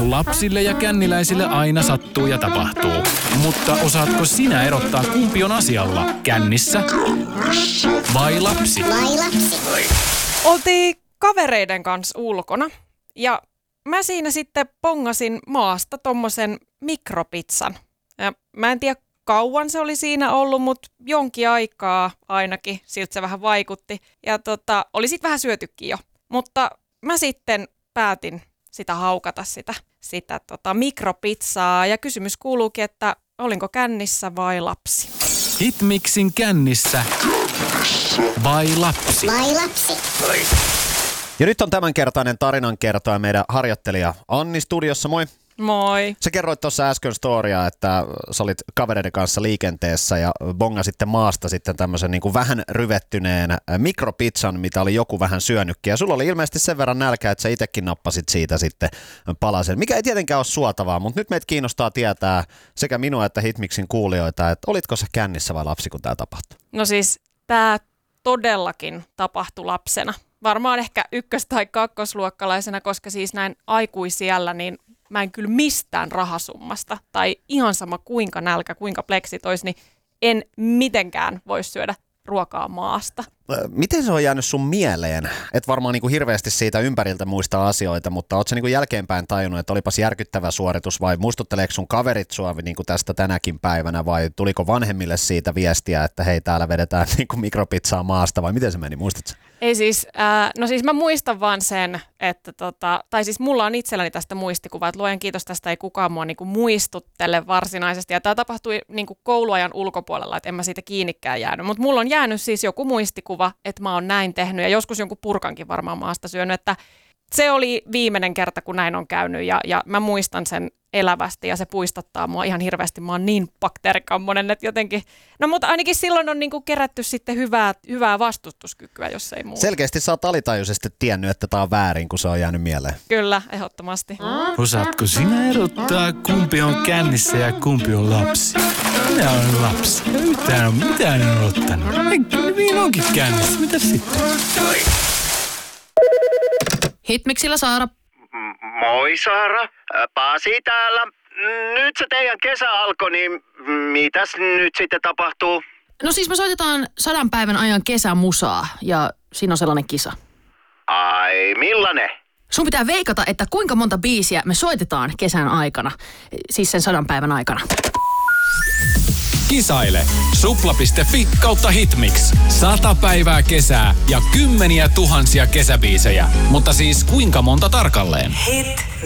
Lapsille ja känniläisille aina sattuu ja tapahtuu. Mutta osaatko sinä erottaa, kumpi on asialla? Kännissä vai lapsi? Oltiin kavereiden kanssa ulkona ja mä siinä sitten pongasin maasta tommosen mikropizzan. Ja mä en tiedä kauan se oli siinä ollut, mutta jonkin aikaa ainakin, siltä se vähän vaikutti. Ja oli sit vähän syötykin jo. Mutta mä sitten päätin sitä haukata sitä mikropizzaa ja kysymys kuuluukin, että olinko kännissä vai lapsi? Hitmixin kännissä vai lapsi? Ja nyt on tämänkertainen tarinankertoja meidän harjoittelija Anni studiossa, moi. Moi. Sä kerroit tuossa äsken storya, että sä olit kavereiden kanssa liikenteessä ja bongasitte maasta sitten tämmöisen niin kuin vähän ryvettyneen mikropizzan, mitä oli joku vähän syönytkin. Ja sulla oli ilmeisesti sen verran nälkä, että sä itsekin nappasit siitä sitten palasen, mikä ei tietenkään ole suotavaa, mutta nyt meitä kiinnostaa tietää sekä minua että Hitmixin kuulijoita, että olitko sä kännissä vai lapsi, kun tämä tapahtui? No siis tämä todellakin tapahtui lapsena. Varmaan ehkä ykkös- tai kakkosluokkalaisena, koska siis näin aikuisiällä niin mä en kyllä mistään rahasummasta tai ihan sama kuinka nälkä, kuinka pleksit olisi, niin en mitenkään voi syödä ruokaa maasta. Miten se on jäänyt sun mieleen? Et varmaan niin kuin hirveästi siitä ympäriltä muista asioita, mutta ootko niin kuin jälkeenpäin tajunnut, että olipas järkyttävä suoritus vai muistutteleeko sun kaverit sua niin kuin tästä tänäkin päivänä vai tuliko vanhemmille siitä viestiä, että hei täällä vedetään niin kuin mikropizzaa maasta vai miten se meni, muistatko? Ei siis, no siis mä muistan vaan sen, että tai siis mulla on itselläni tästä muistikuva, että luojan kiitos tästä ei kukaan mua niinku muistuttele varsinaisesti. Ja tämä tapahtui niinku kouluajan ulkopuolella, että en mä siitä kiinnikään jäänyt. Mutta mulla on jäänyt siis joku muistikuva, että mä oon näin tehnyt ja joskus jonkun purkankin varmaan maasta syönyt, että se oli viimeinen kerta, kun näin on käynyt ja mä muistan sen elävästi ja se puistattaa mua ihan hirveästi. Mä oon niin bakteerikammonen, että jotenkin, no mutta ainakin silloin on niinku kerätty sitten hyvää vastustuskykyä, jos ei muuta. Selkeästi sä oot alitajuisesti tiennyt, että tää on väärin, kun se on jäänyt mieleen. Kyllä, ehdottomasti. Osaatko sinä erottaa, kumpi on kännissä ja kumpi on lapsi? Minä olen lapsi. Mitään en ottanut. Niin onkin kännissä. Mitäs sitten? Hitmixillä Saara. Moi Saara, Pasi täällä. Nyt se teidän kesä alkoi, niin mitäs nyt sitten tapahtuu? No siis me soitetaan 100 päivän ajan kesämusaa ja siinä on sellainen kisa. Ai, millainen? Sun pitää veikata, että kuinka monta biisiä me soitetaan kesän aikana, siis sen 100 päivän aikana. Kisaile supla.fi/hitmix. 100 päivää kesää ja kymmeniä tuhansia kesäbiisejä. Mutta siis kuinka monta tarkalleen?